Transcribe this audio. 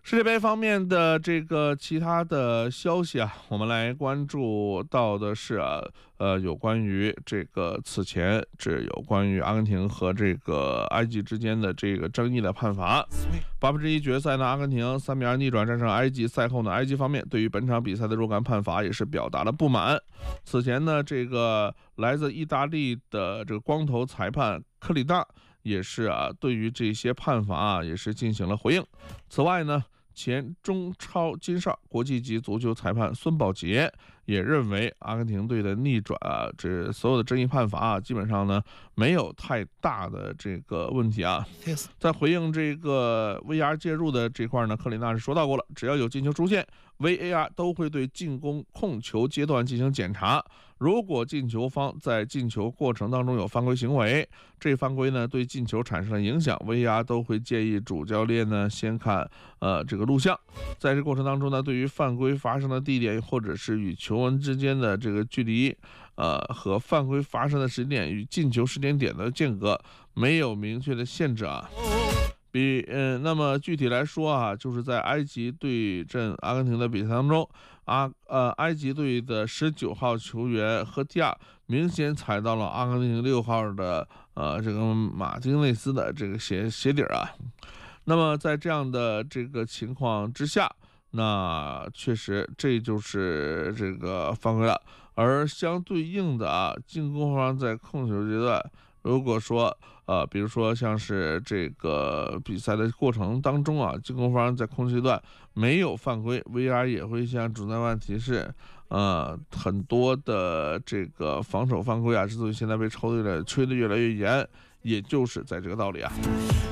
世界杯方面的这个其他的消息啊，我们来关注到的是有关于这个此前有关于阿根廷和这个埃及之间的这个争议的判罚。1/8决赛呢，阿根廷3-2逆转战胜埃及。赛后呢，埃及方面对于本场比赛的若干判罚也是表达了不满。此前呢，这个来自意大利的这个光头裁判克里纳也是对于这些判罚也是进行了回应。此外呢，前中超金哨国际级足球裁判孙宝杰也认为阿根廷队的逆转这所有的争议判罚基本上呢没有太大的这个问题啊。在回应这个 VR 介入的这块呢，克里纳是说到过了，只要有进球出现， VAR 都会对进攻控球阶段进行检查。如果进球方在进球过程当中有犯规行为，这犯规呢对进球产生了影响， VAR 都会建议主教练呢先看这个录像。在这过程当中呢，对于犯规发生的地点或者是与球门之间的这个距离和犯规发生的时间点与进球时间点的间隔没有明确的限制啊。那么具体来说就是在埃及对阵阿根廷的比赛当中，埃及队的19号球员赫蒂亚明显踩到了阿根廷6号的这个马丁内斯的这个鞋底啊。那么在这样的这个情况之下，那确实这就是这个犯规了。而相对应的进攻方在控球阶段，如果说比如说像是这个比赛的过程当中进攻方在控球阶段没有犯规， VR 也会向主裁官提示。很多的这个防守犯规之所以现在被吹得越来越严，也就是在这个道理啊。